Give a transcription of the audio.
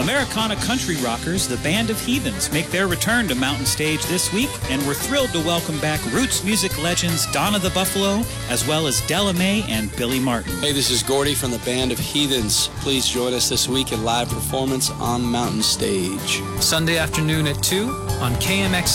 Americana country rockers, the Band of Heathens, make their return to Mountain Stage this week, and we're thrilled to welcome back roots music legends Donna the Buffalo, as well as Della Mae and Billy Martin. Hey, this is Gordy from the Band of Heathens. Please join us this week in live performance on Mountain Stage. Sunday afternoon at 2 on KMX